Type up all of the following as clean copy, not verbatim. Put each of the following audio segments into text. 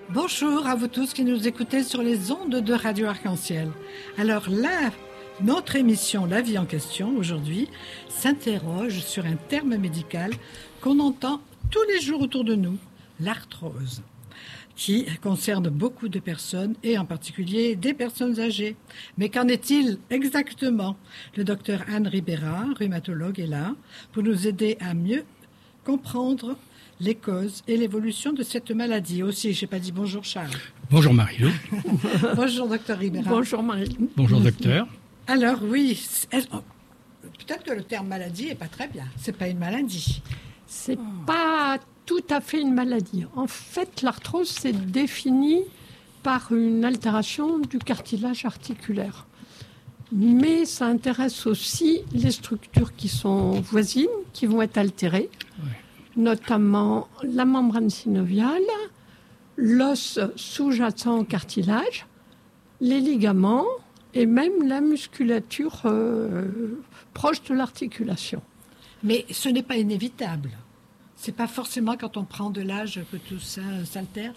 Bonjour à vous tous qui nous écoutez sur les ondes de Radio Arc-en-Ciel. Alors là, notre émission La vie en question aujourd'hui s'interroge sur un terme médical qu'on entend tous les jours autour de nous, l'arthrose, qui concerne beaucoup de personnes et en particulier des personnes âgées. Mais qu'en est-il exactement? Le docteur Anne Ribera, rhumatologue, est là pour nous aider à mieux comprendre les causes et l'évolution de cette maladie. Aussi, je n'ai pas dit bonjour Charles. Bonjour Marie-Lou. Bonjour docteur Ribera. Bonjour Marie-Lou. Bonjour docteur. Alors oui, peut-être que le terme maladie n'est pas très bien. C'est pas une maladie. C'est pas tout à fait une maladie. En fait, l'arthrose, c'est défini par une altération du cartilage articulaire. Mais ça intéresse aussi les structures qui sont voisines, qui vont être altérées, notamment la membrane synoviale, l'os sous-jacent au cartilage, les ligaments et même la musculature proche de l'articulation. Mais ce n'est pas inévitable. C'est pas forcément quand on prend de l'âge que tout ça s'altère.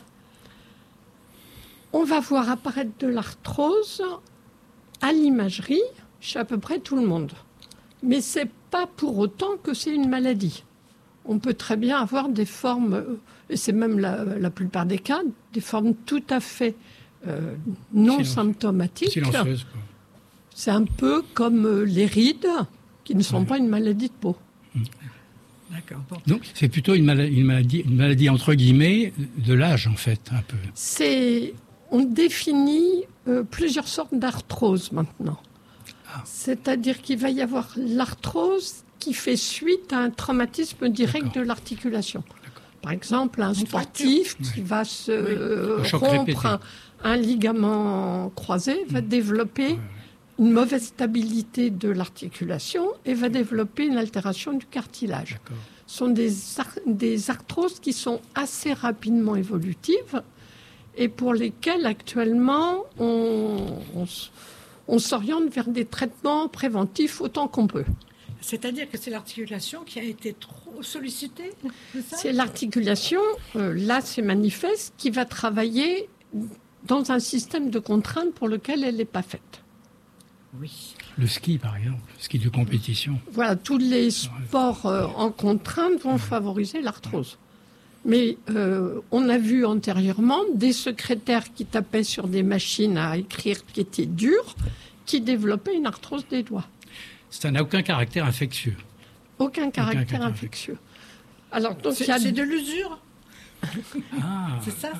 On va voir apparaître de l'arthrose à l'imagerie chez à peu près tout le monde. Mais c'est pas pour autant que c'est une maladie. On peut très bien avoir des formes, et c'est même la plupart des cas, des formes tout à fait non symptomatiques. Silencieuse, quoi. C'est un peu comme les rides, qui ne sont pas une maladie de peau. D'accord. Bon. Donc c'est plutôt une maladie entre guillemets de l'âge en fait, un peu. On définit plusieurs sortes d'arthrose maintenant. C'est-à-dire qu'il va y avoir l'arthrose qui fait suite à un traumatisme direct de l'articulation. Par exemple, un sportif qui va se rompre un ligament croisé va développer une mauvaise stabilité de l'articulation et va développer une altération du cartilage. Ce sont des arthroses qui sont assez rapidement évolutives et pour lesquelles actuellement on s'oriente vers des traitements préventifs autant qu'on peut. C'est-à-dire que c'est l'articulation qui a été trop sollicitée, c'est ça? C'est l'articulation, là c'est manifeste, qui va travailler dans un système de contraintes pour lequel elle n'est pas faite. Oui. Le ski par exemple, le ski de compétition. Voilà, tous les sports en contrainte vont favoriser l'arthrose. Mais on a vu antérieurement des secrétaires qui tapaient sur des machines à écrire qui étaient dures, qui développaient une arthrose des doigts. Ça n'a aucun caractère infectieux. Aucun caractère infectieux. Alors, donc, c'est de l'usure. C'est ça,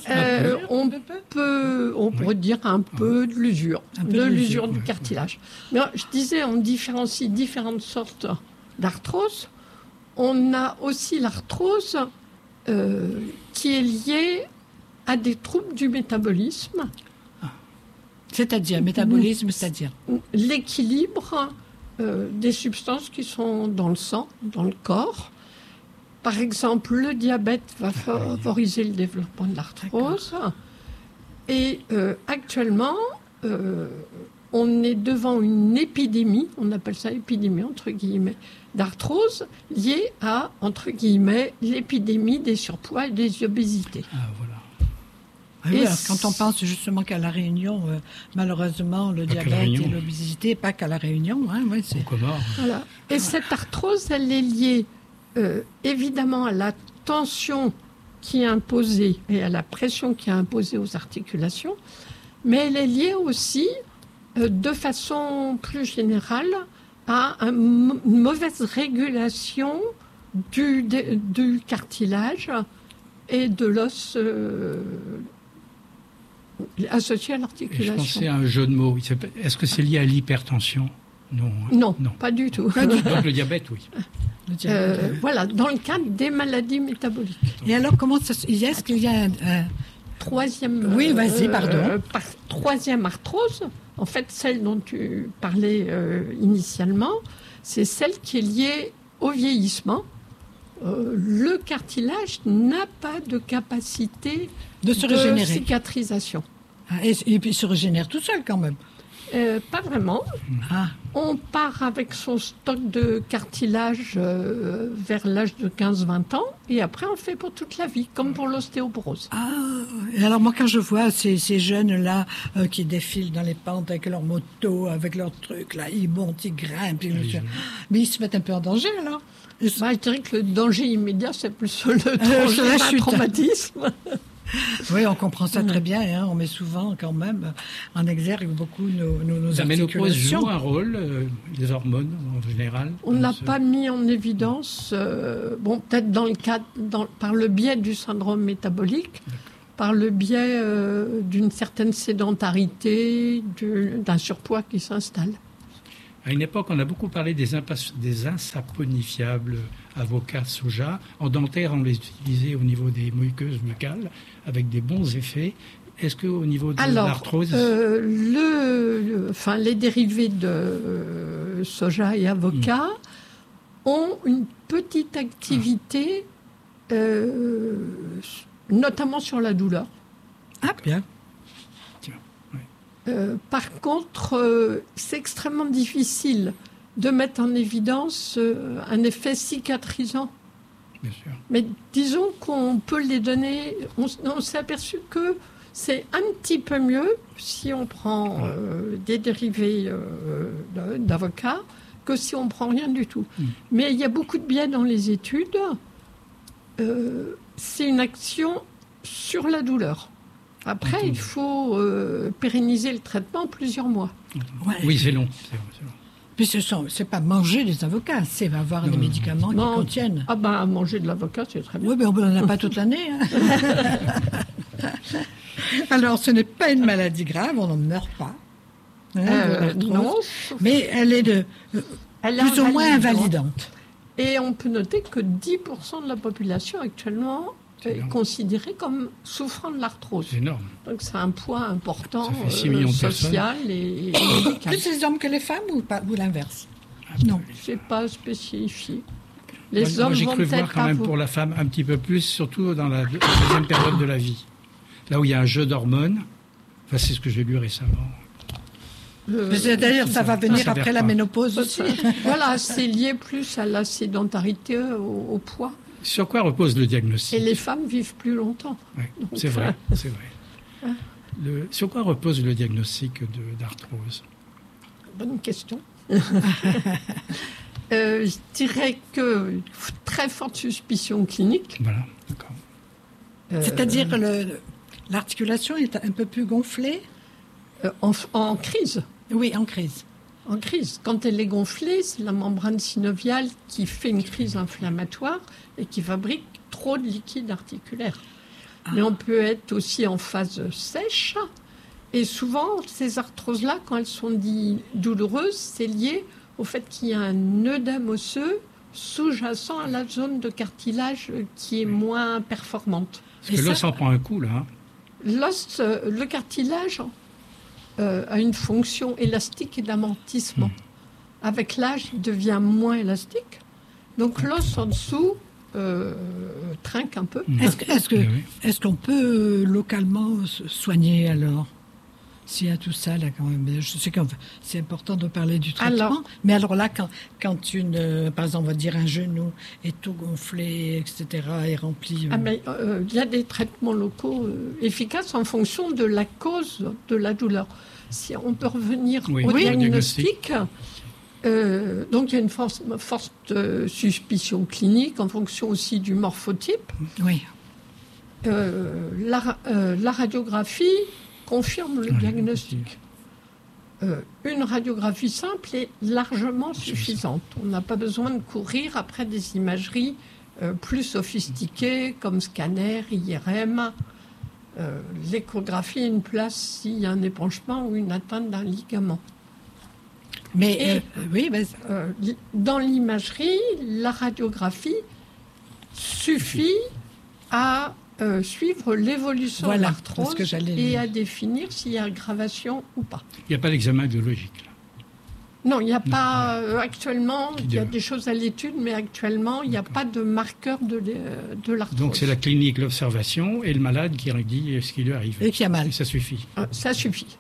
on pourrait dire un peu de l'usure, du cartilage. Mais je disais, on différencie différentes sortes d'arthrose. On a aussi l'arthrose qui est liée à des troubles du métabolisme. C'est-à-dire, métabolisme, c'est-à-dire l'équilibre des substances qui sont dans le sang, dans le corps. Par exemple, le diabète va favoriser le développement de l'arthrose. Et actuellement, on est devant une épidémie, on appelle ça épidémie entre guillemets, d'arthrose liée à, entre guillemets, l'épidémie des surpoids et des obésités. Voilà. Oui, quand on pense justement qu'à La Réunion, malheureusement, le diabète et l'obésité, pas qu'à La Réunion. C'est... Au Comores. Voilà. Et cette arthrose, elle est liée évidemment à la tension qui est imposée et à la pression qui est imposée aux articulations, mais elle est liée aussi, de façon plus générale, à une mauvaise régulation du cartilage et de l'os associé à l'articulation. Et je pensais à un jeu de mots. Est-ce que c'est lié à l'hypertension? Non, pas du tout. Donc le diabète, oui. Voilà, dans le cadre des maladies métaboliques. Et alors, est-ce qu'il y a un troisième... Oui, vas-y, pardon. Troisième arthrose, en fait, celle dont tu parlais initialement, c'est celle qui est liée au vieillissement. Le cartilage n'a pas de capacité de se régénérer. Cicatrisation. Et puis il se régénère tout seul quand même. Pas vraiment. Ah, On part avec son stock de cartilage vers l'âge de 15-20 ans et après on fait pour toute la vie, comme pour l'ostéoporose. et alors moi quand je vois ces jeunes-là qui défilent dans les pentes avec leur moto, avec leurs trucs, là, ils montent, ils grimpent, mais ils se mettent un peu en danger alors. Je dirais que le danger immédiat, c'est plus le la chute. traumatisme. Oui, on comprend ça très bien. Hein. On met souvent, quand même, en exergue beaucoup nos La ménopause articulations. joue un rôle, les hormones en général. On n'a pas mis en évidence, peut-être dans le cadre, par le biais du syndrome métabolique, par le biais d'une certaine sédentarité, d'un surpoids qui s'installe. À une époque, on a beaucoup parlé des insaponifiables avocats soja. En dentaire, on les utilisait au niveau des muqueuses buccales avec des bons effets. Est-ce qu'au niveau de l'arthrose... les dérivés de soja et avocat ont une petite activité, notamment sur la douleur. Ah, bien. Par contre, c'est extrêmement difficile de mettre en évidence un effet cicatrisant. Bien sûr. Mais disons qu'on peut les donner. On s'est aperçu que c'est un petit peu mieux si on prend des dérivés d'avocat que si on prend rien du tout. Mais il y a beaucoup de biais dans les études. C'est une action sur la douleur. Après, il faut pérenniser le traitement plusieurs mois. Ouais. Oui, c'est long. Puis c'est pas manger des avocats, c'est avoir des médicaments qui contiennent. Ah ben, manger de l'avocat, c'est très bien. Oui, mais on n'en a pas toute l'année. Hein. Alors, ce n'est pas une maladie grave, on n'en meurt pas. Non. Mais elle est plus ou moins invalidante. Et on peut noter que 10% de la population actuellement est considérée comme souffrant de l'arthrose. C'est énorme. Donc c'est un poids important Ça fait 6 millions de social et médical. Plus les hommes que les femmes ou l'inverse? Non. C'est pas spécifié. Moi, j'ai cru voir quand même pour la femme un petit peu plus, surtout dans la deuxième période de la vie. Là où il y a un jeu d'hormones. Enfin, c'est ce que j'ai lu récemment. D'ailleurs, ça va venir après la ménopause aussi. Voilà, c'est lié plus à la sédentarité, au poids. Sur quoi repose le diagnostic? Et les femmes vivent plus longtemps. Oui, c'est vrai, c'est vrai. Sur quoi repose le diagnostic d'arthrose? Bonne question. Je dirais que très forte suspicion clinique. Voilà, d'accord. C'est-à-dire que l'articulation est un peu plus gonflée? En crise. Oui, en crise. En crise. Quand elle est gonflée, c'est la membrane synoviale qui fait une crise inflammatoire et qui fabrique trop de liquide articulaire. Mais on peut être aussi en phase sèche. Et souvent, ces arthroses-là, quand elles sont dites douloureuses, c'est lié au fait qu'il y a un œdème osseux sous-jacent à la zone de cartilage qui est moins performante. Parce que l'os en prend un coup, là. Hein. L'os, le cartilage a une fonction élastique et d'amortissement. Avec l'âge, il devient moins élastique. Donc l'os en dessous trinque un peu. Est-ce qu'on peut localement soigner alors? S'il y a tout ça, là, quand même. Je sais que c'est important de parler du traitement. Mais alors là, quand par exemple, on va dire un genou est tout gonflé, etc., et rempli... il y a des traitements locaux efficaces en fonction de la cause de la douleur. Si on peut revenir au diagnostic, donc il y a une forte suspicion clinique en fonction aussi du morphotype. Oui. La radiographie confirme le diagnostic. Une radiographie simple est largement suffisante. On n'a pas besoin de courir après des imageries plus sophistiquées comme scanner, IRM. L'échographie a une place s'il y a un épanchement ou une atteinte d'un ligament. Dans l'imagerie, la radiographie suffit à suivre l'évolution de l'arthrose et à définir s'il y a aggravation ou pas. Il n'y a pas d'examen biologique, là. Non, il n'y a pas actuellement, il y a des choses à l'étude, mais actuellement, il n'y a pas de marqueur de l'arthrose. Donc c'est la clinique, l'observation et le malade qui dit ce qui lui arrive. Et qui a mal. Et ça suffit. Ça suffit. Voilà.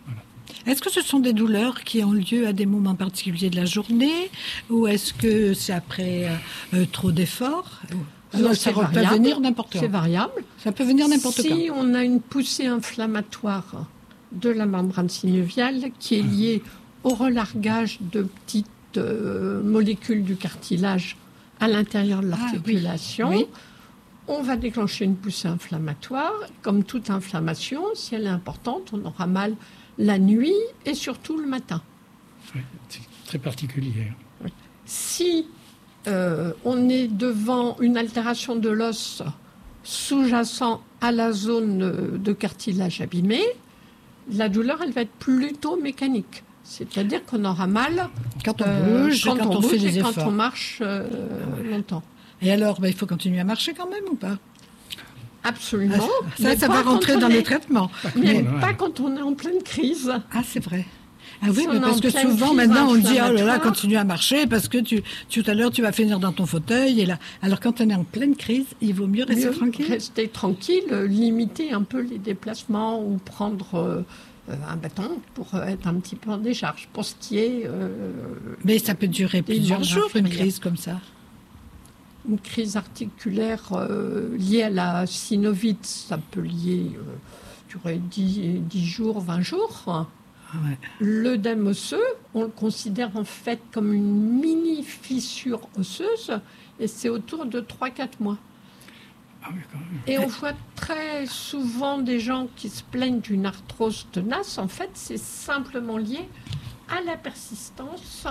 Est-ce que ce sont des douleurs qui ont lieu à des moments particuliers de la journée ou est-ce que c'est après trop d'efforts? Alors, Ça peut venir n'importe quand. C'est variable. Ça peut venir n'importe quand. Si on a une poussée inflammatoire de la membrane synoviale qui est liée au relargage de petites molécules du cartilage à l'intérieur de l'articulation, oui. On va déclencher une poussée inflammatoire. Comme toute inflammation, si elle est importante, on aura mal la nuit et surtout le matin. Oui, c'est très particulier. Si on est devant une altération de l'os sous-jacent à la zone de cartilage abîmé, la douleur, elle va être plutôt mécanique. C'est-à-dire qu'on aura mal quand on bouge, quand on fait des efforts. Quand on marche longtemps. Et alors, il faut continuer à marcher quand même ou pas? Absolument. Ça va rentrer dans les traitements. Mais pas quand on est en pleine crise. Ah, c'est vrai. Ah oui, Si mais parce que souvent, maintenant, on dit, oh là là, continue à marcher parce que tout à l'heure, tu vas finir dans ton fauteuil. Et là. Alors, quand on est en pleine crise, il vaut mieux rester tranquille. Rester tranquille, limiter un peu les déplacements ou prendre un bâton pour être un petit peu en décharge. Pour ce qui est... mais ça peut durer plusieurs jours, une crise comme ça. Une crise articulaire liée à la synovite, ça peut durer 10 jours, 20 jours. Ah ouais. L'œdème osseux, on le considère en fait comme une mini fissure osseuse et c'est autour de 3-4 mois. Ah oui, quand même. Et on voit très souvent des gens qui se plaignent d'une arthrose tenace. En fait, c'est simplement lié à la persistance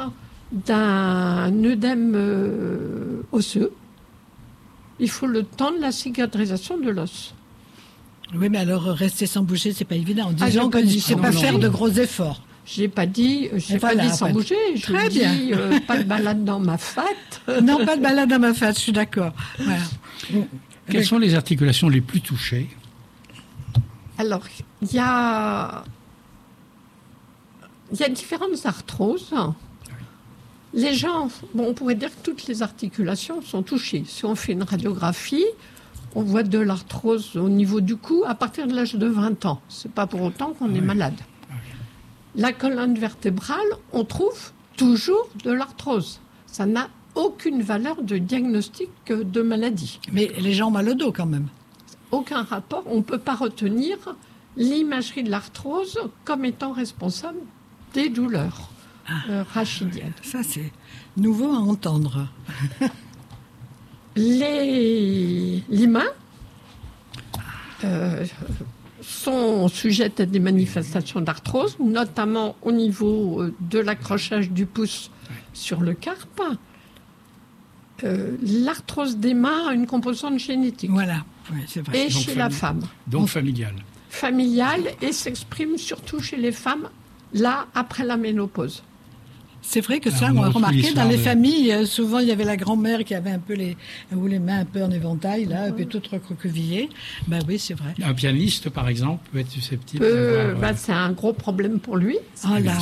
d'un œdème osseux. Il faut le temps de la cicatrisation de l'os. Oui, mais alors rester sans bouger, c'est pas évident. En disant que c'est pas faire de gros efforts. J'ai pas dit sans bouger. Très bien. Pas de balade dans ma fat. Non, pas de balade dans ma fat. Je suis d'accord. Voilà. Quelles sont les articulations les plus touchées? Alors, il y a différentes arthroses. Les gens, on pourrait dire que toutes les articulations sont touchées. Si on fait une radiographie, on voit de l'arthrose au niveau du cou à partir de l'âge de 20 ans. Ce n'est pas pour autant qu'on est malade. La colonne vertébrale, on trouve toujours de l'arthrose. Ça n'a aucune valeur de diagnostic de maladie. Mais les gens ont mal au dos quand même. Aucun rapport. On ne peut pas retenir l'imagerie de l'arthrose comme étant responsable des douleurs rachidiennes. Ça, c'est nouveau à entendre. Les mains sont sujettes à des manifestations d'arthrose, notamment au niveau de l'accrochage du pouce sur le carpe. L'arthrose des mains a une composante génétique. Voilà, oui, c'est vrai. Et donc chez la femme. Donc familiale. Familiale et s'exprime surtout chez les femmes, là, après la ménopause. C'est vrai que ça, on a remarqué dans les familles, souvent il y avait la grand-mère qui avait un peu les mains un peu en éventail, là, un peu toutes recroquevillées. Ben oui, c'est vrai. Un pianiste, par exemple, peut être susceptible. C'est un gros problème pour lui. Ah là,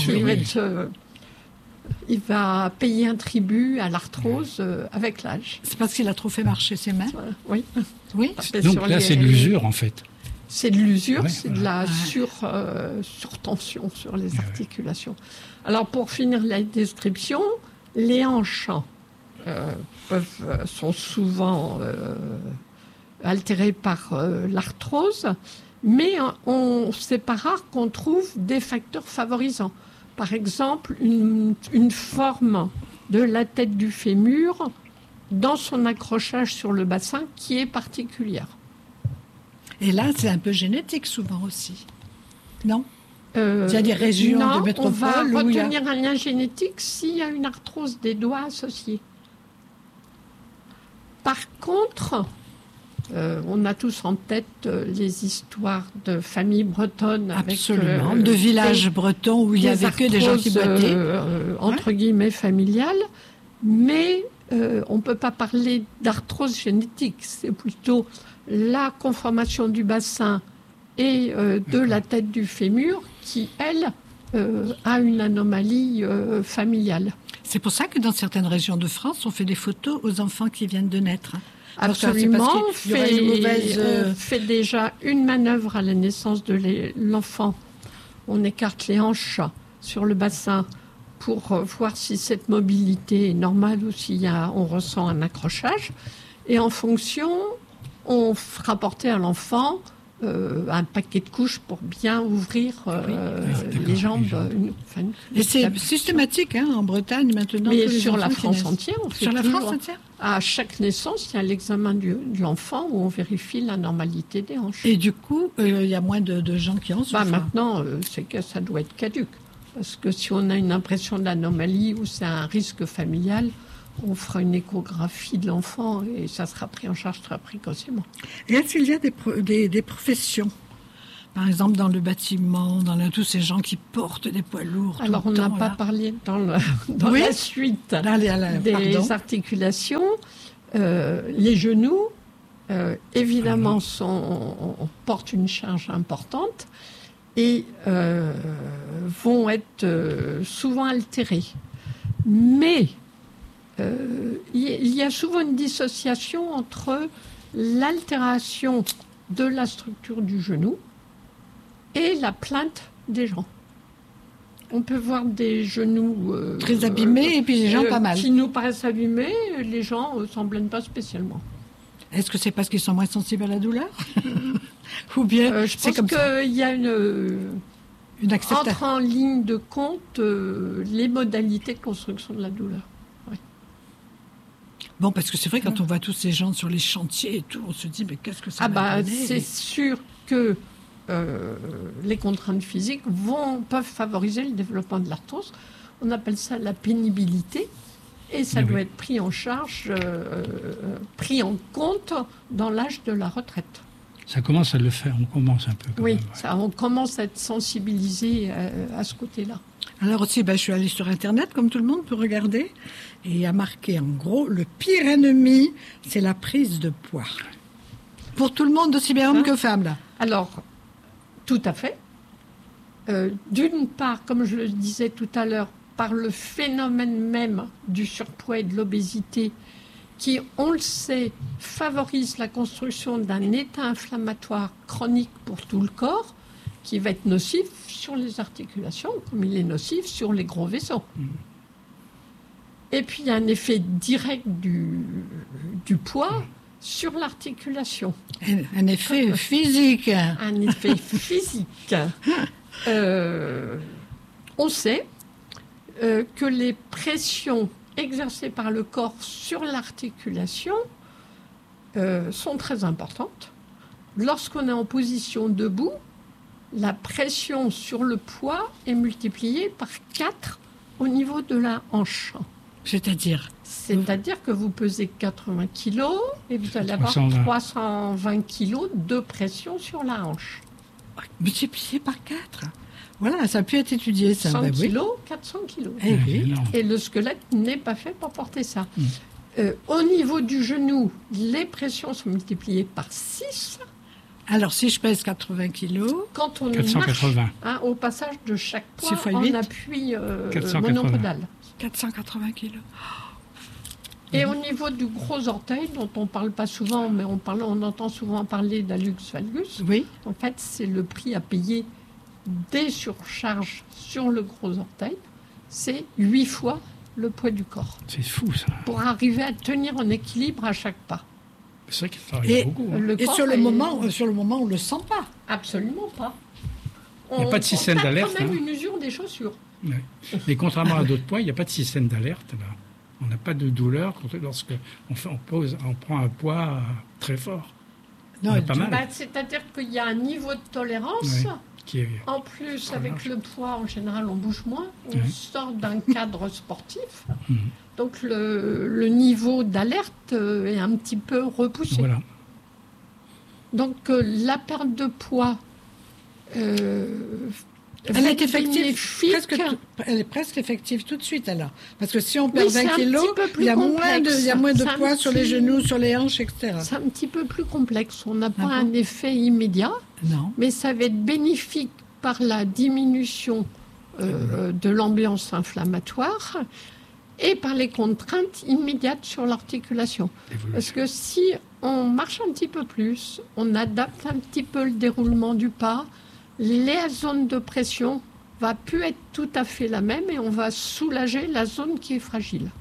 il va payer un tribut à l'arthrose avec l'âge. C'est parce qu'il a trop fait marcher ses mains. Oui. Oui. Donc là, c'est de l'usure, en fait. C'est de l'usure, c'est de la surtension sur les articulations. Alors, pour finir la description, les hanches sont souvent altérées par l'arthrose, mais c'est pas rare qu'on trouve des facteurs favorisants. Par exemple, une forme de la tête du fémur dans son accrochage sur le bassin qui est particulière. Et là, c'est un peu génétique souvent aussi, non? Il y a des régions de métropole on va retenir un lien génétique s'il y a une arthrose des doigts associée. Par contre, on a tous en tête les histoires de familles bretonnes. Absolument, de villages bretons où il n'y avait que des gens qui boitaient. Entre guillemets familiales, mais on ne peut pas parler d'arthrose génétique. C'est plutôt la conformation du bassin et de la tête du fémur qui, elle, a une anomalie familiale. C'est pour ça que dans certaines régions de France, on fait des photos aux enfants qui viennent de naître. Absolument. On fait déjà une manœuvre à la naissance de l'enfant on écarte les hanches sur le bassin pour voir si cette mobilité est normale ou on ressent un accrochage. Et en fonction, on fera porter à l'enfant un paquet de couches pour bien ouvrir les jambes. Et c'est systématique en Bretagne maintenant. Mais sur la France entière, on fait sur la France entière. À chaque naissance, il y a l'examen de l'enfant où on vérifie la normalité des hanches. Et du coup, il y a moins de gens qui en souffrent. Maintenant, c'est que ça doit être caduque. Parce que si on a une impression d'anomalie ou c'est un risque familial, on fera une échographie de l'enfant et ça sera pris en charge très précocement. Et est-ce qu'il y a des professions, par exemple dans le bâtiment, tous ces gens qui portent des poids lourds? Alors on n'a pas parlé dans la suite des articulations. Les genoux, évidemment, portent une charge importante et vont être souvent altérés. Mais il y a souvent une dissociation entre l'altération de la structure du genou et la plainte des gens. On peut voir des genoux très abîmés et puis des gens pas mal. Qui nous paraissent abîmés, les gens s'en plaignent pas spécialement. Est-ce que c'est parce qu'ils sont moins sensibles à la douleur? Ou bien je pense qu'il y a une acceptation. Entre en ligne de compte les modalités de construction de la douleur. Oui. Bon, parce que c'est vrai, quand on voit tous ces gens sur les chantiers et tout, on se dit, mais qu'est-ce que ça va donner? C'est sûr que les contraintes physiques peuvent favoriser le développement de l'arthrose. On appelle ça la pénibilité. Et ça doit être pris en charge, pris en compte dans l'âge de la retraite. Ça commence à le faire, on commence un peu. On commence à être sensibilisé à ce côté-là. Alors aussi, je suis allée sur Internet, comme tout le monde peut regarder, et il y a marqué en gros, le pire ennemi, c'est la prise de poids. Pour tout le monde, aussi bien homme que femme, là. Alors, tout à fait. D'une part, comme je le disais tout à l'heure, par le phénomène même du surpoids et de l'obésité, qui, on le sait, favorise la construction d'un état inflammatoire chronique pour tout le corps, qui va être nocif sur les articulations, comme il est nocif sur les gros vaisseaux. Et puis, il y a un effet direct du poids sur l'articulation. Un effet physique. Un effet physique. On sait que les pressions exercées par le corps sur l'articulation sont très importantes. Lorsqu'on est en position debout, la pression sur le poids est multipliée par 4 au niveau de la hanche. C'est-à-dire que vous pesez 80 kg et vous allez avoir 320 kg de pression sur la hanche. Multiplié par 4. Voilà, ça a pu être étudié, ça. 100 kg, 400 kg. Et le squelette n'est pas fait pour porter ça. Au niveau du genou, les pressions sont multipliées par 6. Alors, si je pèse 80 kg... Quand on 480. Marche, au passage de chaque poids, en appui monopodal. 480 kg. Et au niveau du gros orteil, dont on ne parle pas souvent, mais on entend souvent parler d'hallux valgus, en fait, c'est le prix à payer des surcharges sur le gros orteil. C'est 8 fois le poids du corps. C'est fou, ça. Pour arriver à tenir en équilibre à chaque pas. C'est vrai qu'il travaille beaucoup. Et sur le moment, on ne le sent pas. Absolument pas. Il n'y a pas de système d'alerte. On a quand même une usure des chaussures. Ouais. Mais contrairement à d'autres poids, il n'y a pas de système d'alerte. Là. On n'a pas de douleur lorsqu'on on prend un poids très fort. Non, pas mal. C'est-à-dire qu'il y a un niveau de tolérance. Qui est en plus, avec le poids, en général, on bouge moins. On sort d'un cadre sportif. Donc, le niveau d'alerte est un petit peu repoussé. Voilà. Donc, la perte de poids... elle est effective, elle est presque effective tout de suite, alors. Parce que si on perd 20 kilos, il y a moins de poids sur les genoux, sur les hanches, etc. C'est un petit peu plus complexe. On n'a pas un effet immédiat, mais ça va être bénéfique par la diminution de l'ambiance inflammatoire et par les contraintes immédiates sur l'articulation. Parce que si on marche un petit peu plus, on adapte un petit peu le déroulement du pas, la zone de pression va plus être tout à fait la même et on va soulager la zone qui est fragile.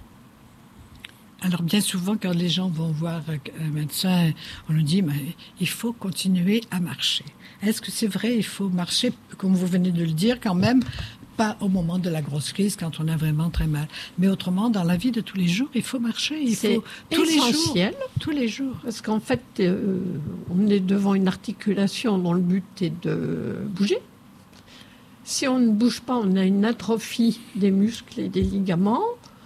Alors bien souvent, quand les gens vont voir un médecin, on nous dit il faut continuer à marcher. Est-ce que c'est vrai, il faut marcher, comme vous venez de le dire, quand même, pas au moment de la grosse crise, quand on a vraiment très mal, mais autrement, dans la vie de tous les jours, il faut marcher, c'est essentiel, tous les jours. Parce qu'en fait, on est devant une articulation dont le but est de bouger. Si on ne bouge pas, on a une atrophie des muscles et des ligaments,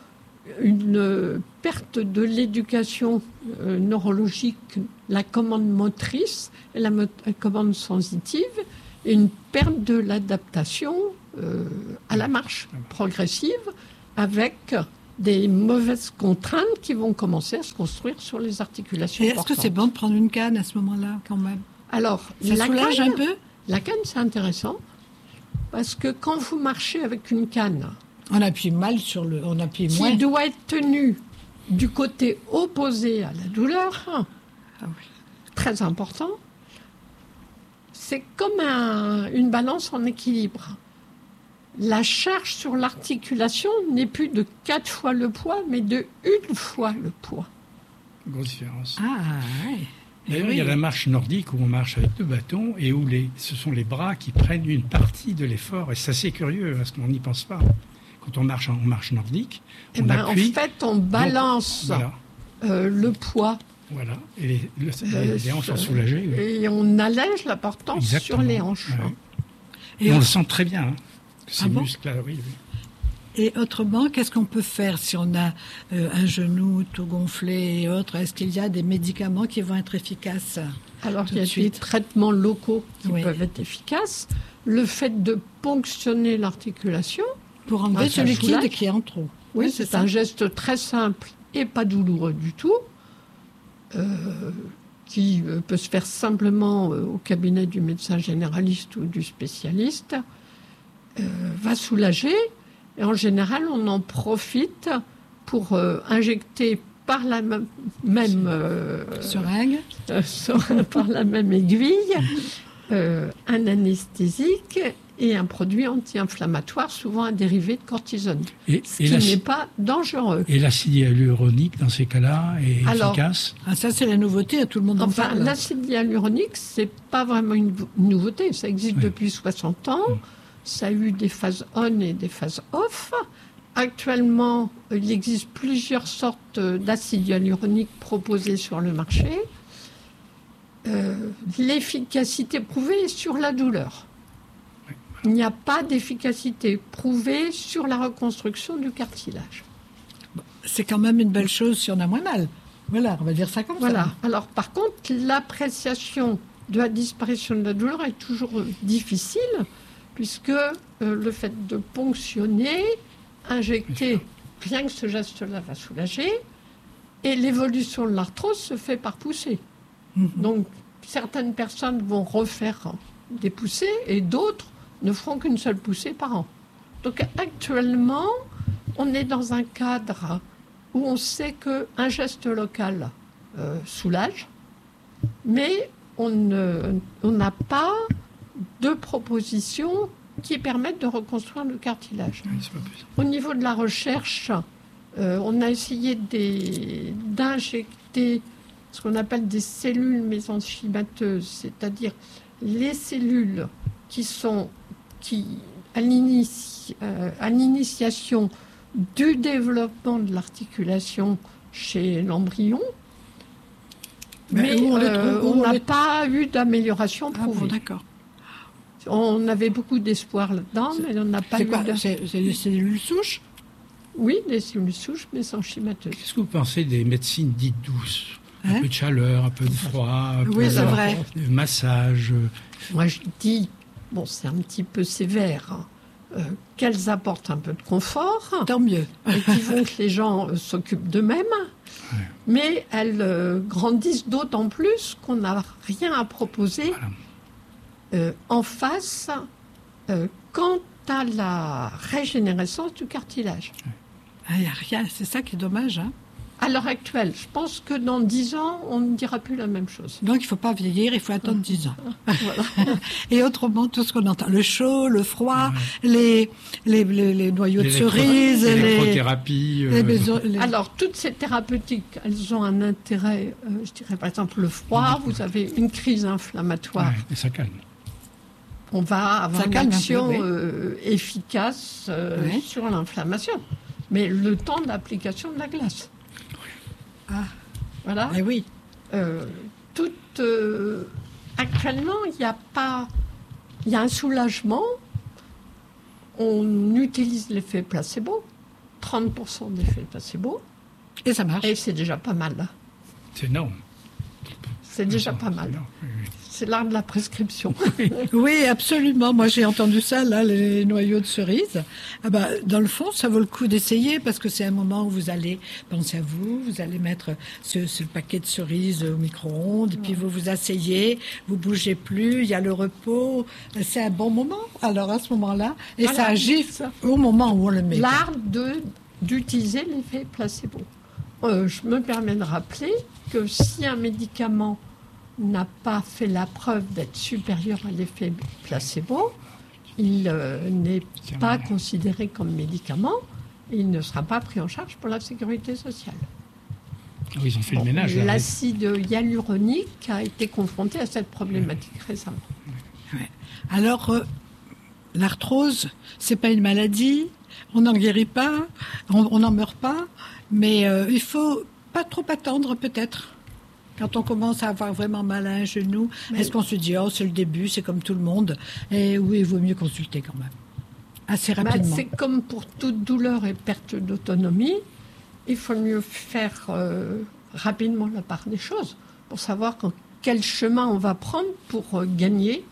une perte de l'éducation neurologique, la commande motrice et la commande sensitive, et une perte de l'adaptation à la marche progressive, avec des mauvaises contraintes qui vont commencer à se construire sur les articulations. Et est-ce que c'est bon de prendre une canne à ce moment-là, quand même? Alors, ça soulage un peu? La canne, c'est intéressant, parce que quand vous marchez avec une canne, on appuie mal sur le... On appuie qui moins. doit être tenue du côté opposé à la douleur, très important, c'est comme une balance en équilibre. La charge sur l'articulation n'est plus de 4 fois le poids, mais de 1 fois le poids. Grosse différence. Ah, oui. D'ailleurs, il y a la marche nordique où on marche avec 2 bâtons et où ce sont les bras qui prennent une partie de l'effort. Et c'est assez curieux parce qu'on n'y pense pas. Quand on marche en marche nordique, on appuie. En fait, on balance le poids. Voilà. Et les hanches sont soulagées. Oui. Et on allège la portance sur les hanches. Ouais. Et on le sent très bien. Ces muscles-là, oui. Et autrement, qu'est-ce qu'on peut faire si on a un genou tout gonflé et autres? Est-ce qu'il y a des médicaments qui vont être efficaces? Alors, il y a des traitements locaux qui peuvent être efficaces. Le fait de ponctionner l'articulation pour enlever ce liquide qui est en trop. Oui, c'est un geste très simple et pas douloureux du tout, qui peut se faire simplement au cabinet du médecin généraliste ou du spécialiste, va soulager. Et en général, on en profite pour injecter par la même seringue, par la même aiguille, un anesthésique et un produit anti-inflammatoire, souvent un dérivé de cortisone, ce qui n'est pas dangereux. Et l'acide hyaluronique, dans ces cas-là, est efficace? Ça, c'est la nouveauté, tout le monde en parle. L'acide hyaluronique, c'est pas vraiment une nouveauté, ça existe depuis 60 ans. Ça a eu des phases on et des phases off. Actuellement, il existe plusieurs sortes d'acide hyaluronique proposés sur le marché. L'efficacité prouvée est sur la douleur. Il n'y a pas d'efficacité prouvée sur la reconstruction du cartilage. C'est quand même une belle chose si on a moins mal. Voilà, on va dire ça comme ça. Alors, par contre, l'appréciation de la disparition de la douleur est toujours difficile, puisque le fait de ponctionner, injecter, rien que ce geste-là va soulager, et l'évolution de l'arthrose se fait par poussée. Donc, certaines personnes vont refaire des poussées, et d'autres ne feront qu'une seule poussée par an. Donc, actuellement, on est dans un cadre où on sait qu'un geste local soulage, mais on n'a pas de propositions qui permettent de reconstruire le cartilage. Oui, c'est pas possible. Au niveau de la recherche, on a essayé d'injecter ce qu'on appelle des cellules mésenchymateuses, c'est-à-dire les cellules qui à l'initiation du développement de l'articulation chez l'embryon, mais on n'a pas eu d'amélioration prouvée. Bon, d'accord. On avait beaucoup d'espoir là-dedans, mais on n'a pas eu C'est des cellules souches? Oui, des cellules souches mésenchymateuses. Qu'est-ce que vous pensez des médecines dites douces? Un peu de chaleur, un peu de froid, un peu de massage. Moi, je dis, c'est un petit peu sévère, qu'elles apportent un peu de confort. Tant mieux. Et qui font que les gens s'occupent d'eux-mêmes. Ouais. Mais elles grandissent d'autant plus qu'on n'a rien à proposer en face quant à la régénérescence du cartilage. Il n'y a rien, c'est ça qui est dommage, hein? À l'heure actuelle, je pense que dans 10 ans, on ne dira plus la même chose. Donc il ne faut pas vieillir, il faut attendre 10 ans. Voilà. Et autrement, tout ce qu'on entend, le chaud, le froid, les noyaux de cerise, l'électrothérapie. Alors, toutes ces thérapeutiques, elles ont un intérêt, je dirais par exemple le froid, vous avez une crise inflammatoire. Ouais, et ça calme. On va avoir une action efficace sur l'inflammation. Mais le temps d'application de la glace. Ah, voilà. Eh oui. Actuellement, il y a un soulagement. On utilise l'effet placebo, 30% d'effet placebo. Et ça marche. Et c'est déjà pas mal. Là. C'est énorme. C'est déjà pas mal. C'est l'art de la prescription. Oui, absolument. Moi, j'ai entendu ça, là, les noyaux de cerise. Ah bah, dans le fond, ça vaut le coup d'essayer parce que c'est un moment où vous allez penser à vous allez mettre ce paquet de cerises au micro-ondes, et puis vous vous asseyez, vous bougez plus, il y a le repos. C'est un bon moment. Alors, à ce moment-là, et voilà, ça agit au moment où on le met. L'art d'utiliser l'effet placebo. Je me permets de rappeler que si un médicament n'a pas fait la preuve d'être supérieur à l'effet placebo, il n'est pas considéré comme médicament et il ne sera pas pris en charge pour la sécurité sociale. Oui, ils ont fait le ménage. L'acide hyaluronique a été confronté à cette problématique récemment. Ouais. Alors, l'arthrose, c'est pas une maladie, on n'en guérit pas, on n'en meurt pas, mais il faut pas trop attendre peut-être. Quand on commence à avoir vraiment mal à un genou, est-ce qu'on se dit, oh, c'est le début, c'est comme tout le monde, et oui, il vaut mieux consulter quand même, assez rapidement. C'est comme pour toute douleur et perte d'autonomie, il faut mieux faire rapidement la part des choses, pour savoir quel chemin on va prendre pour gagner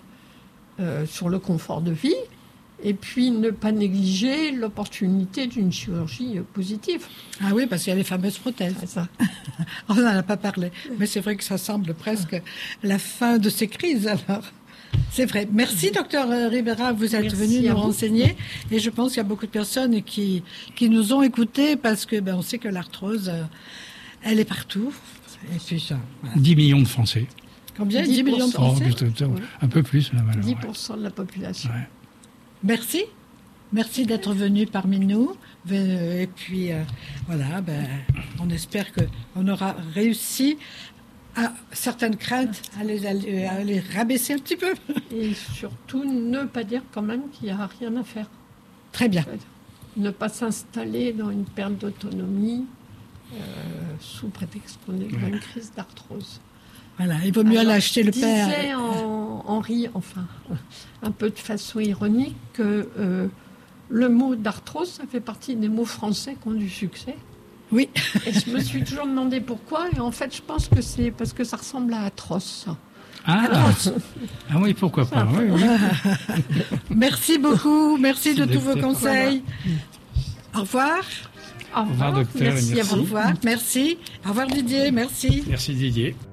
sur le confort de vie, et puis ne pas négliger l'opportunité d'une chirurgie positive. Ah oui, parce qu'il y a les fameuses prothèses. C'est ça. On n'en a pas parlé. Mais c'est vrai que ça semble presque la fin de ces crises, alors. C'est vrai. Merci, docteur Ribera, vous êtes venu nous renseigner. Et je pense qu'il y a beaucoup de personnes qui nous ont écoutés parce que on sait que l'arthrose, elle est partout. Et puis ça. Voilà. 10 millions de Français. Combien 10 millions de Français un peu plus, là, 10% de la population. Ouais. Merci. Merci d'être venu parmi nous. Et puis, voilà, on espère qu'on aura réussi à certaines craintes à les rabaisser un petit peu. Et surtout, ne pas dire quand même qu'il n'y a rien à faire. Très bien. Ne pas s'installer dans une perte d'autonomie sous prétexte qu'on est dans une crise d'arthrose. Voilà, il vaut mieux aller acheter le père. Disait Henri, enfin, un peu de façon ironique, que le mot d'arthrose, ça fait partie des mots français qui ont du succès. Oui. Et je me suis toujours demandé pourquoi, et en fait, je pense que c'est parce que ça ressemble à atroce. Ah oui, pourquoi pas. Oui, oui. Merci beaucoup, merci de tous vos conseils. Voilà. Au revoir. Au revoir, docteur. Merci à vous. Au revoir, merci. Au revoir, Didier, merci. Merci, Didier.